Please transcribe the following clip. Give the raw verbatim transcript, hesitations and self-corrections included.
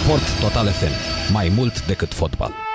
Sport Total F M. Mai mult decât fotbal.